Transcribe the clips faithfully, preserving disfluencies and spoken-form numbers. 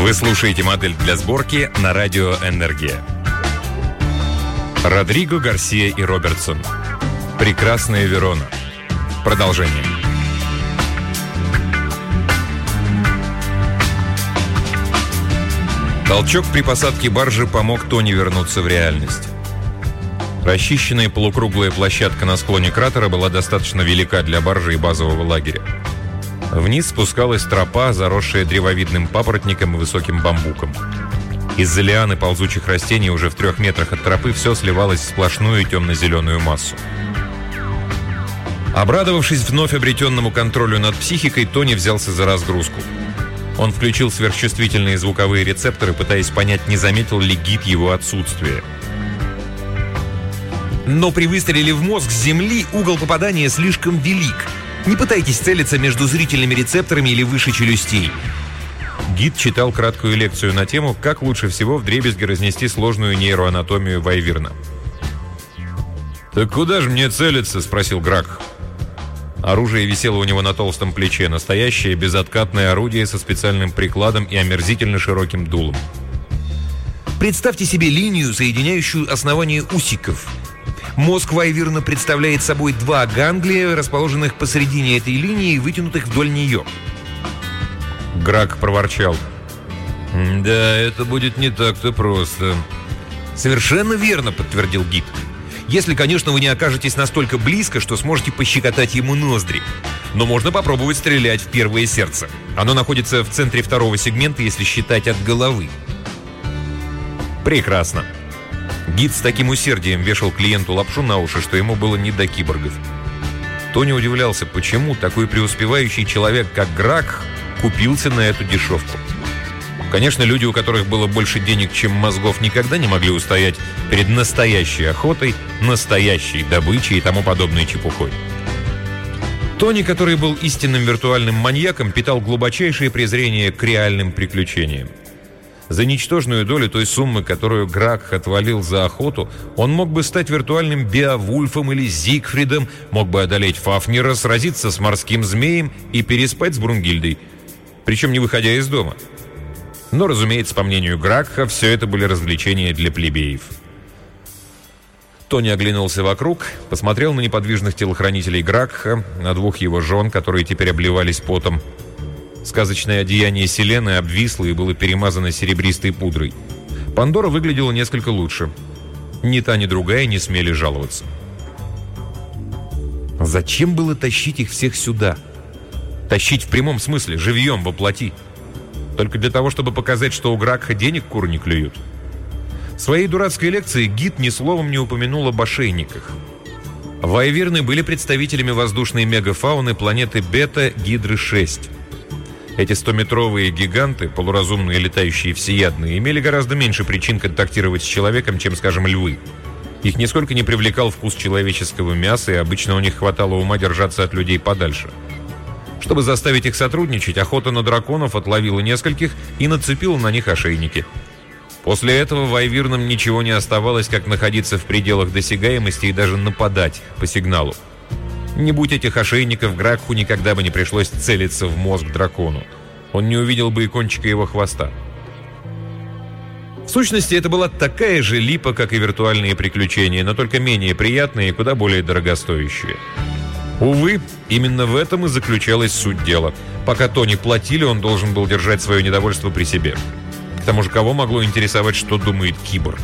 Вы слушаете «Модель для сборки» на радио «Энергия». Родриго Гарсия и Робертсон. «Прекрасная Верона». Продолжение. Толчок при посадке баржи помог Тони вернуться в реальность. Расчищенная полукруглая площадка на склоне кратера была достаточно велика для баржи и базового лагеря. Вниз спускалась тропа, заросшая древовидным папоротником и высоким бамбуком. Из-за лиан и ползучих растений уже в трех метрах от тропы все сливалось в сплошную темно-зеленую массу. Обрадовавшись вновь обретенному контролю над психикой, Тони взялся за разгрузку. Он включил сверхчувствительные звуковые рецепторы, пытаясь понять, не заметил ли гид его отсутствия. Но при выстреле в мозг с земли угол попадания слишком велик. Не пытайтесь целиться между зрительными рецепторами или выше челюстей. Гид читал краткую лекцию на тему, как лучше всего вдребезги разнести сложную нейроанатомию Вайвирна. «Так куда же мне целиться?» – спросил Грак. Оружие висело у него на толстом плече, настоящее безоткатное орудие со специальным прикладом и омерзительно широким дулом. Представьте себе линию, соединяющую основание усиков. Мозг Вайвирна представляет собой два ганглия, расположенных посредине этой линии и вытянутых вдоль нее. Грак проворчал. «Да, это будет не так-то просто». «Совершенно верно», — подтвердил гид. «Если, конечно, вы не окажетесь настолько близко, что сможете пощекотать ему ноздри. Но можно попробовать стрелять в первое сердце. Оно находится в центре второго сегмента, если считать от головы». «Прекрасно». Гид с таким усердием вешал клиенту лапшу на уши, что ему было не до киборгов. Тони удивлялся, почему такой преуспевающий человек, как Грак, купился на эту дешевку. Конечно, люди, у которых было больше денег, чем мозгов, никогда не могли устоять перед настоящей охотой, настоящей добычей и тому подобной чепухой. Тони, который был истинным виртуальным маньяком, питал глубочайшее презрение к реальным приключениям. За ничтожную долю той суммы, которую Грак отвалил за охоту, он мог бы стать виртуальным Беовульфом или Зигфридом, мог бы одолеть Фафнира, сразиться с морским змеем и переспать с Брунгильдой, причем не выходя из дома. Но, разумеется, по мнению Гракха, все это были развлечения для плебеев. Тони оглянулся вокруг, посмотрел на неподвижных телохранителей Гракха, на двух его жен, которые теперь обливались потом. Сказочное одеяние Селены обвисло и было перемазано серебристой пудрой. Пандора выглядела несколько лучше. Ни та, ни другая не смели жаловаться. Зачем было тащить их всех сюда? Тащить в прямом смысле, живьем, воплоти. Только для того, чтобы показать, что у Гракха денег куры не клюют. В своей дурацкой лекции гид ни словом не упомянул об ошейниках. Вайвирны были представителями воздушной мегафауны планеты Бета Гидры шесть. Эти стометровые гиганты, полуразумные летающие всеядные, имели гораздо меньше причин контактировать с человеком, чем, скажем, львы. Их нисколько не привлекал вкус человеческого мяса, и обычно у них хватало ума держаться от людей подальше. Чтобы заставить их сотрудничать, охота на драконов отловила нескольких и нацепила на них ошейники. После этого вайвирнам ничего не оставалось, как находиться в пределах досягаемости и даже нападать по сигналу. Не будь этих ошейников, Гракху никогда бы не пришлось целиться в мозг дракону. Он не увидел бы и кончика его хвоста. В сущности, это была такая же липа, как и виртуальные приключения, но только менее приятные и куда более дорогостоящие. Увы, именно в этом и заключалась суть дела. Пока Тони платили, он должен был держать свое недовольство при себе. К тому же, кого могло интересовать, что думает киборг?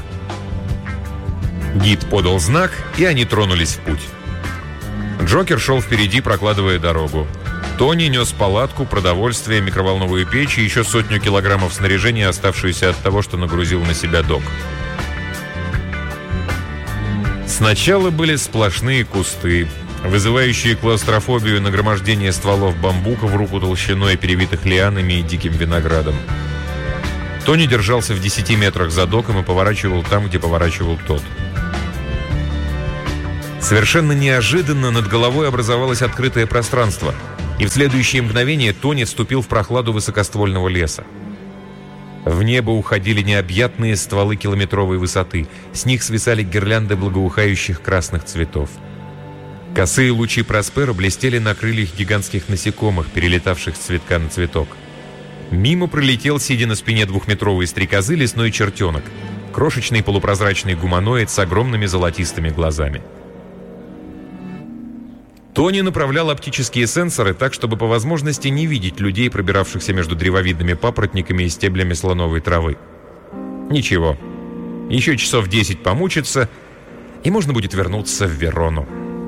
Гид подал знак, и они тронулись в путь. Джокер шел впереди, прокладывая дорогу. Тони нес палатку, продовольствие, микроволновую печь и еще сотню килограммов снаряжения, оставшуюся от того, что нагрузил на себя док. Сначала были сплошные кусты, вызывающие клаустрофобию нагромождение стволов бамбука в руку толщиной, перевитых лианами и диким виноградом. Тони держался в десяти метрах за доком и поворачивал там, где поворачивал тот. Совершенно неожиданно над головой образовалось открытое пространство, и в следующее мгновение Тони вступил в прохладу высокоствольного леса. В небо уходили необъятные стволы километровой высоты, с них свисали гирлянды благоухающих красных цветов. Косые лучи Проспера блестели на крыльях гигантских насекомых, перелетавших с цветка на цветок. Мимо пролетел, сидя на спине двухметровой стрекозы, лесной чертенок. Крошечный полупрозрачный гуманоид с огромными золотистыми глазами. Тони направлял оптические сенсоры так, чтобы по возможности не видеть людей, пробиравшихся между древовидными папоротниками и стеблями слоновой травы. Ничего. Еще часов десять помучиться, и можно будет вернуться в Верону.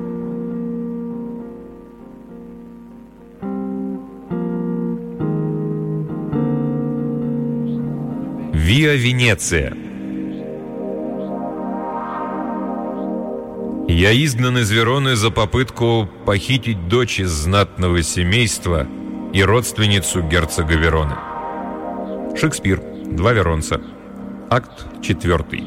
Виа Венеция. Я изгнан из Вероны за попытку похитить дочь из знатного семейства и родственницу герцога Вероны. Шекспир. Два веронца. Акт четвертый.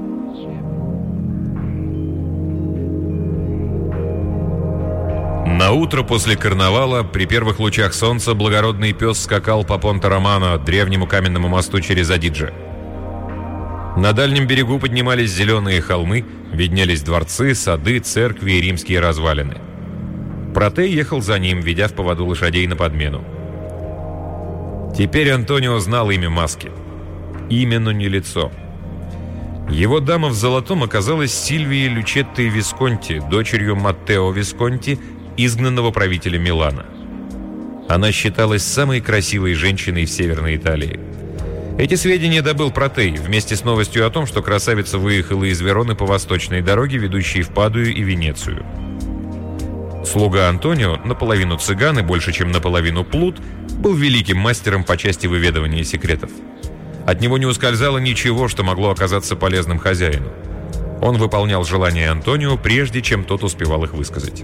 На утро после карнавала, при первых лучах солнца, благородный пес скакал по Понте-Романо, древнему каменному мосту через Адидже. На дальнем берегу поднимались зеленые холмы, виднелись дворцы, сады, церкви и римские развалины. Протей ехал за ним, ведя в поводу лошадей на подмену. Теперь Антонио знал имя маски. Имя, но не лицо. Его дама в золотом оказалась Сильвией Лючеттой Висконти, дочерью Маттео Висконти, изгнанного правителя Милана. Она считалась самой красивой женщиной в Северной Италии. Эти сведения добыл Протей вместе с новостью о том, что красавица выехала из Вероны по восточной дороге, ведущей в Падую и Венецию. Слуга Антонио, наполовину цыган и больше чем наполовину плут, был великим мастером по части выведывания секретов. От него не ускользало ничего, что могло оказаться полезным хозяину. Он выполнял желания Антонио, прежде чем тот успевал их высказать.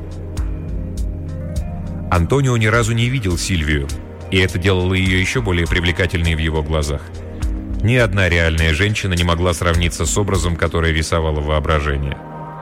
Антонио ни разу не видел Сильвию, и это делало ее еще более привлекательной в его глазах. Ни одна реальная женщина не могла сравниться с образом, который рисовало воображение.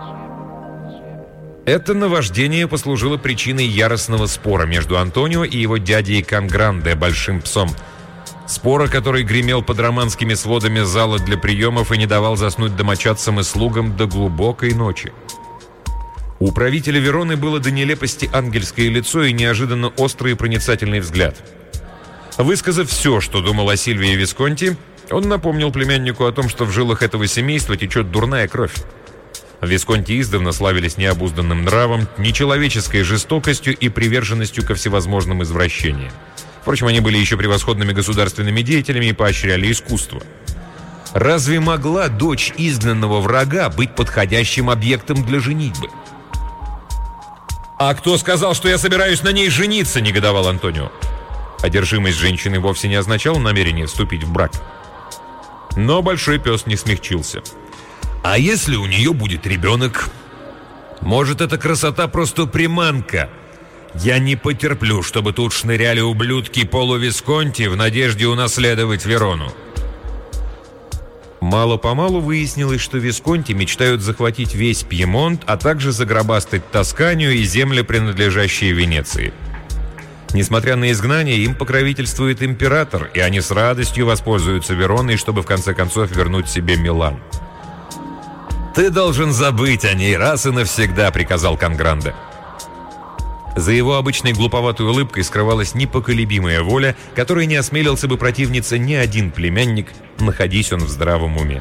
Это наваждение послужило причиной яростного спора между Антонио и его дядей Кангранде, большим псом. Спора, который гремел под романскими сводами зала для приемов и не давал заснуть домочадцам и слугам до глубокой ночи. У правителя Вероны было до нелепости ангельское лицо и неожиданно острый и проницательный взгляд. Высказав все, что думал о Сильвии Висконти, он напомнил племяннику о том, что в жилах этого семейства течет дурная кровь. Висконти издавна славились необузданным нравом, нечеловеческой жестокостью и приверженностью ко всевозможным извращениям. Впрочем, они были еще превосходными государственными деятелями и поощряли искусство. Разве могла дочь изгнанного врага быть подходящим объектом для женитьбы? «А кто сказал, что я собираюсь на ней жениться?» – негодовал Антонио. Одержимость женщины вовсе не означала намерение вступить в брак. Но большой пес не смягчился. «А если у нее будет ребенок? Может, эта красота просто приманка? Я не потерплю, чтобы тут шныряли ублюдки полувисконти в надежде унаследовать Верону». Мало-помалу выяснилось, что Висконти мечтают захватить весь Пьемонт, а также загробастать Тосканию и земли, принадлежащие Венеции. Несмотря на изгнание, им покровительствует император, и они с радостью воспользуются Вероной, чтобы в конце концов вернуть себе Милан. «Ты должен забыть о ней раз и навсегда», — приказал Кангранде. За его обычной глуповатой улыбкой скрывалась непоколебимая воля, которой не осмелился бы противниться ни один племянник, находись он в здравом уме.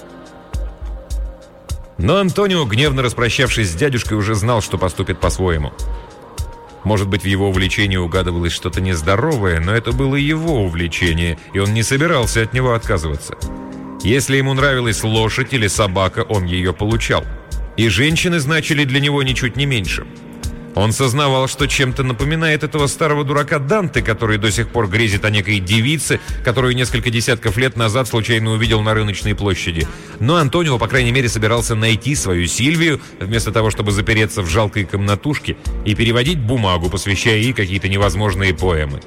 Но Антонио, гневно распрощавшись с дядюшкой, уже знал, что поступит по-своему. Может быть, в его увлечении угадывалось что-то нездоровое, но это было его увлечение, и он не собирался от него отказываться. Если ему нравилась лошадь или собака, он ее получал. И женщины значили для него ничуть не меньше. Он сознавал, что чем-то напоминает этого старого дурака Данте, который до сих пор грезит о некой девице, которую несколько десятков лет назад случайно увидел на рыночной площади. Но Антонио, по крайней мере, собирался найти свою Сильвию, вместо того, чтобы запереться в жалкой комнатушке и переводить бумагу, посвящая ей какие-то невозможные поэмы.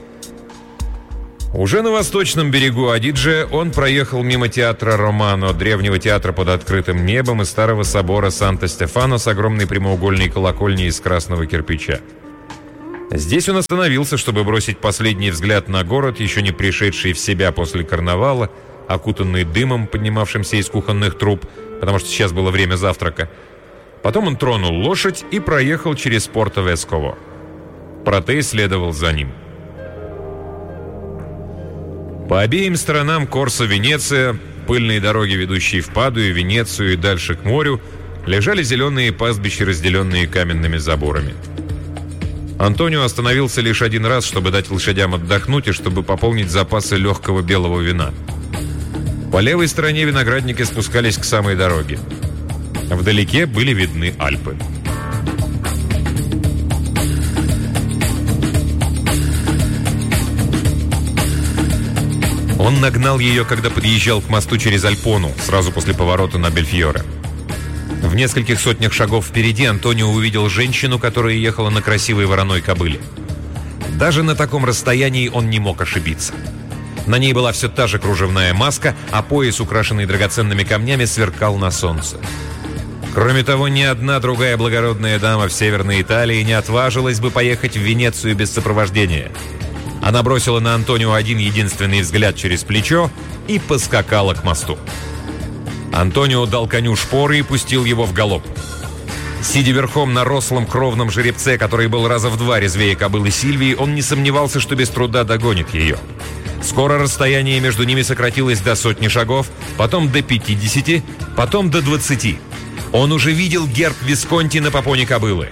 Уже на восточном берегу Адидже он проехал мимо театра Романо, древнего театра под открытым небом, и старого собора Санто-Стефано с огромной прямоугольной колокольней из красного кирпича. Здесь он остановился, чтобы бросить последний взгляд на город, еще не пришедший в себя после карнавала, окутанный дымом, поднимавшимся из кухонных труб, потому что сейчас было время завтрака. Потом он тронул лошадь и проехал через Порто-Весково. Протей следовал за ним. По обеим сторонам Корсо Венеция, пыльные дороги, ведущие в Падую, Венецию и дальше к морю, лежали зеленые пастбища, разделенные каменными заборами. Антонио остановился лишь один раз, чтобы дать лошадям отдохнуть и чтобы пополнить запасы легкого белого вина. По левой стороне виноградники спускались к самой дороге. Вдалеке были видны Альпы. Он нагнал ее, когда подъезжал к мосту через Альпону, сразу после поворота на Бельфьоре. В нескольких сотнях шагов впереди Антонио увидел женщину, которая ехала на красивой вороной кобыле. Даже на таком расстоянии он не мог ошибиться. На ней была все та же кружевная маска, а пояс, украшенный драгоценными камнями, сверкал на солнце. Кроме того, ни одна другая благородная дама в Северной Италии не отважилась бы поехать в Венецию без сопровождения. Она бросила на Антонио один единственный взгляд через плечо и поскакала к мосту. Антонио дал коню шпоры и пустил его в галоп. Сидя верхом на рослом кровном жеребце, который был раза в два резвее кобылы Сильвии, он не сомневался, что без труда догонит ее. Скоро расстояние между ними сократилось до сотни шагов, потом до пятидесяти, потом до двадцати. Он уже видел герб Висконти на попоне кобылы.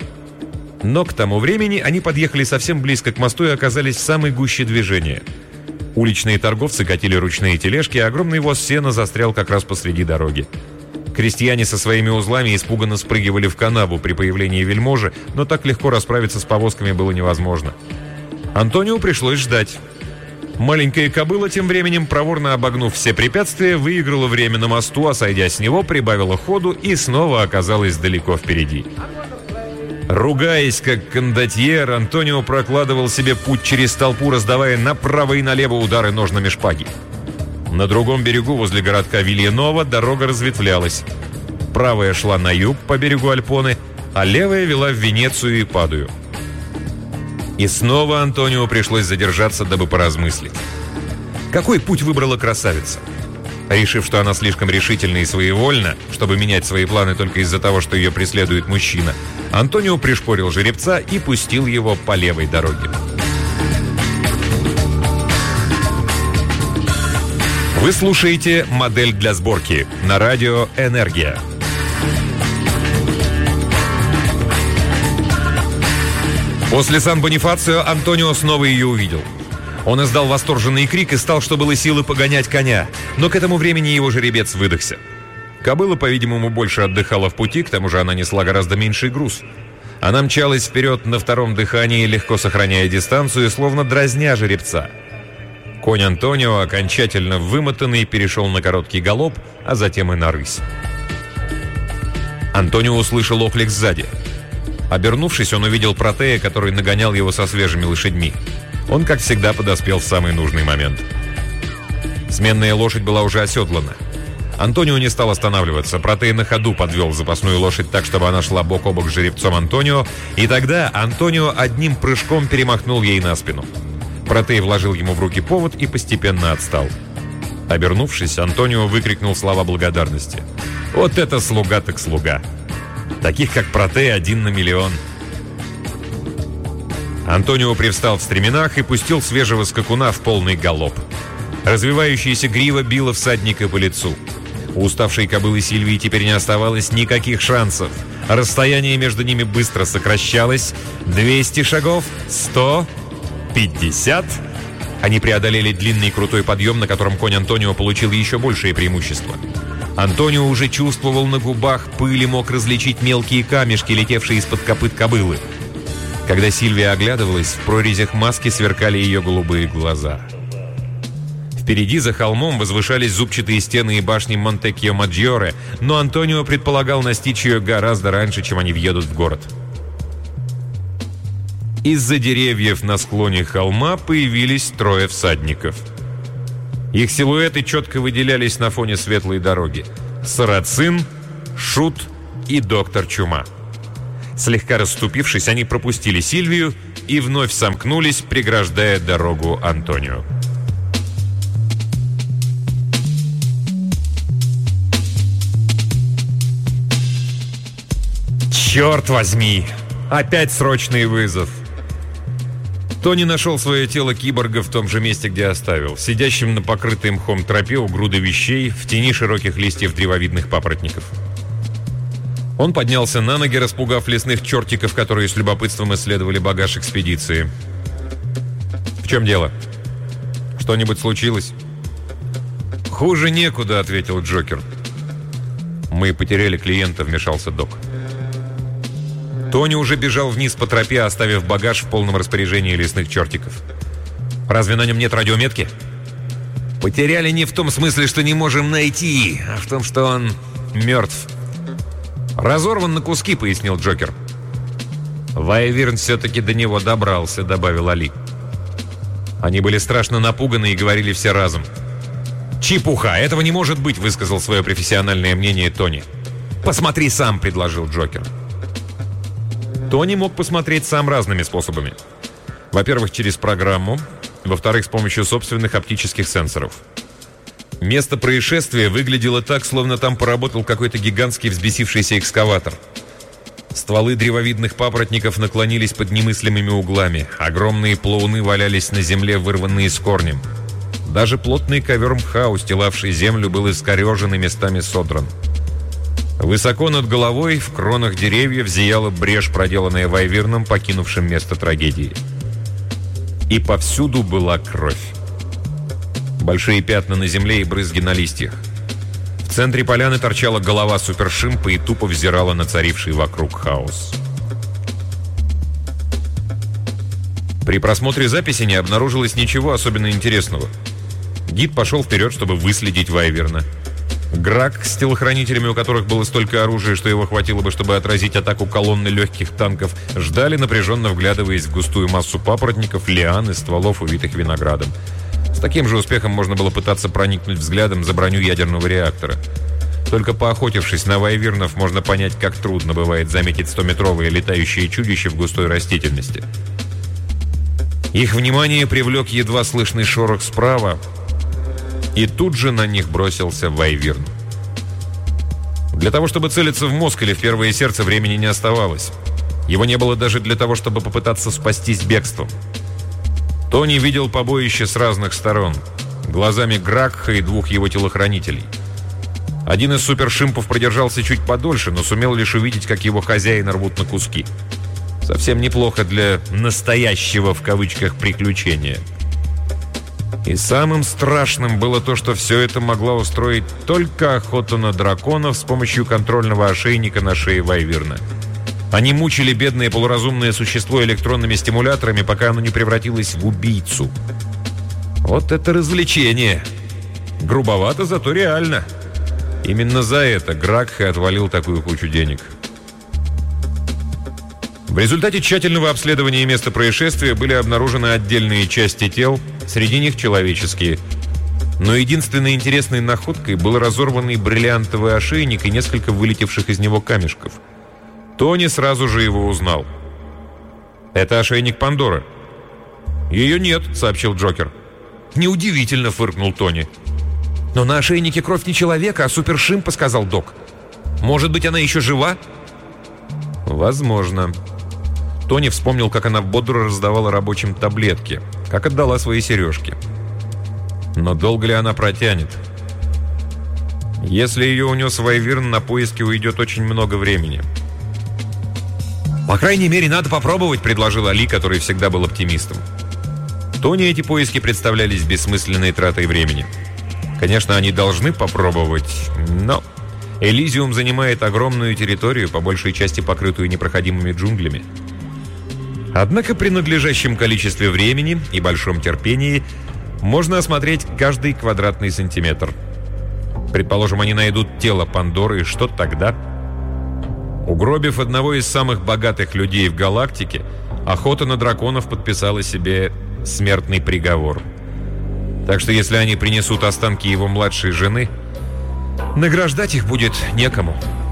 Но к тому времени они подъехали совсем близко к мосту и оказались в самой гуще движения. Уличные торговцы катили ручные тележки, а огромный воз сена застрял как раз посреди дороги. Крестьяне со своими узлами испуганно спрыгивали в канаву при появлении вельможи, но так легко расправиться с повозками было невозможно. Антонио пришлось ждать. Маленькая кобыла, тем временем, проворно обогнув все препятствия, выиграла время на мосту, а сойдя с него, прибавила ходу и снова оказалась далеко впереди. Ругаясь, как кондотьер, Антонио прокладывал себе путь через толпу, раздавая направо и налево удары ножнами шпаги. На другом берегу, возле городка Вильянова, дорога разветвлялась. Правая шла на юг по берегу Альпоны, а левая вела в Венецию и Падую. И снова Антонио пришлось задержаться, дабы поразмыслить. Какой путь выбрала красавица? Решив, что она слишком решительна и своевольна, чтобы менять свои планы только из-за того, что ее преследует мужчина, Антонио пришпорил жеребца и пустил его по левой дороге. Вы слушаете «Модель для сборки» на радио «Энергия». После Сан-Бонифацио Антонио снова ее увидел. Он издал восторженный крик и стал, что было силы, погонять коня, но к этому времени его жеребец выдохся. Кобыла, по-видимому, больше отдыхала в пути, к тому же она несла гораздо меньший груз. Она мчалась вперед на втором дыхании, легко сохраняя дистанцию, словно дразня жеребца. Конь Антонио, окончательно вымотанный, перешел на короткий галоп, а затем и на рысь. Антонио услышал оклик сзади. Обернувшись, он увидел Протея, который нагонял его со свежими лошадьми. Он, как всегда, подоспел в самый нужный момент. Сменная лошадь была уже оседлана. Антонио не стал останавливаться. Протей на ходу подвел запасную лошадь так, чтобы она шла бок о бок с жеребцом Антонио, и тогда Антонио одним прыжком перемахнул ей на спину. Протей вложил ему в руки повод и постепенно отстал. Обернувшись, Антонио выкрикнул слова благодарности. «Вот это слуга так слуга! Таких, как Протей, один на миллион!» Антонио привстал в стременах и пустил свежего скакуна в полный галоп. Развивающаяся грива била всадника по лицу. У уставшей кобылы Сильвии теперь не оставалось никаких шансов. Расстояние между ними быстро сокращалось. двести шагов, сто, пятьдесят. Они преодолели длинный крутой подъем, на котором конь Антонио получил еще большее преимущество. Антонио уже чувствовал на губах пыль и мог различить мелкие камешки, летевшие из-под копыт кобылы. Когда Сильвия оглядывалась, в прорезях маски сверкали ее голубые глаза. Впереди за холмом возвышались зубчатые стены и башни Монтеккио-Маджиоре, но Антонио предполагал настичь ее гораздо раньше, чем они въедут в город. Из-за деревьев на склоне холма появились трое всадников. Их силуэты четко выделялись на фоне светлой дороги. Сарацин, Шут и доктор Чума. Слегка расступившись, они пропустили Сильвию и вновь сомкнулись, преграждая дорогу Антонио. «Черт возьми! Опять срочный вызов!» Тони нашел свое тело киборга в том же месте, где оставил, сидящим на покрытой мхом тропе у груды вещей в тени широких листьев древовидных папоротников. Он поднялся на ноги, распугав лесных чертиков, которые с любопытством исследовали багаж экспедиции. «В чем дело? Что-нибудь случилось?» «Хуже некуда», — ответил Джокер. «Мы потеряли клиента», — вмешался Док. Тони уже бежал вниз по тропе, оставив багаж в полном распоряжении лесных чертиков. «Разве на нем нет радиометки?» «Потеряли не в том смысле, что не можем найти, а в том, что он мертв». «Разорван на куски», — пояснил Джокер. «Вайверн все-таки до него добрался», — добавил Али. Они были страшно напуганы и говорили все разом. «Чепуха! Этого не может быть!» — высказал свое профессиональное мнение Тони. «Посмотри сам!» — предложил Джокер. Тони мог посмотреть сам разными способами. Во-первых, через программу. Во-вторых, с помощью собственных оптических сенсоров. Место происшествия выглядело так, словно там поработал какой-то гигантский взбесившийся экскаватор. Стволы древовидных папоротников наклонились под немыслимыми углами. Огромные плауны валялись на земле, вырванные с корнем. Даже плотный ковер мха, устилавший землю, был искорежен и местами содран. Высоко над головой, в кронах деревьев, зияла брешь, проделанная Вайверном, покинувшим место трагедии. И повсюду была кровь. Большие пятна на земле и брызги на листьях. В центре поляны торчала голова супершимпа и тупо взирала на царивший вокруг хаос. При просмотре записи не обнаружилось ничего особенно интересного. Гид пошел вперед, чтобы выследить Вайверна. Грак, с телохранителями у которых было столько оружия, что его хватило бы, чтобы отразить атаку колонны легких танков, ждали, напряженно вглядываясь в густую массу папоротников, лиан и стволов, увитых виноградом. С таким же успехом можно было пытаться проникнуть взглядом за броню ядерного реактора. Только поохотившись на вайвернов, можно понять, как трудно бывает заметить стометровые летающие чудища в густой растительности. Их внимание привлек едва слышный шорох справа, и тут же на них бросился Вайверн. Для того, чтобы целиться в мозг или в первое сердце, времени не оставалось. Его не было даже для того, чтобы попытаться спастись бегством. Тони видел побоище с разных сторон, глазами Гракха и двух его телохранителей. Один из супершимпов продержался чуть подольше, но сумел лишь увидеть, как его хозяина рвут на куски. Совсем неплохо для «настоящего» в кавычках приключения. И самым страшным было то, что все это могла устроить только охота на драконов с помощью контрольного ошейника на шее Вайверна. Они мучили бедное полуразумное существо электронными стимуляторами, пока оно не превратилось в убийцу. Вот это развлечение! Грубовато, зато реально. Именно за это Гракх и отвалил такую кучу денег. В результате тщательного обследования места происшествия были обнаружены отдельные части тел, среди них человеческие. Но единственной интересной находкой был разорванный бриллиантовый ошейник и несколько вылетевших из него камешков. Тони сразу же его узнал. «Это ошейник Пандоры». «Ее нет», — сообщил Джокер. «Неудивительно», — фыркнул Тони. «Но на ошейнике кровь не человека, а супершимпа», — сказал Док. «Может быть, она еще жива?» «Возможно». Тони вспомнил, как она бодро раздавала рабочим таблетки, как отдала свои сережки. Но долго ли она протянет? Если ее унес Вайверн, на поиски уйдет очень много времени. «По крайней мере, надо попробовать», — предложил Али, который всегда был оптимистом. Тони эти поиски представлялись бессмысленной тратой времени. Конечно, они должны попробовать, но Элизиум занимает огромную территорию, по большей части покрытую непроходимыми джунглями. Однако при надлежащем количестве времени и большом терпении можно осмотреть каждый квадратный сантиметр. Предположим, они найдут тело Пандоры, и что тогда? Угробив одного из самых богатых людей в галактике, охота на драконов подписала себе смертный приговор. Так что если они принесут останки его младшей жены, награждать их будет некому.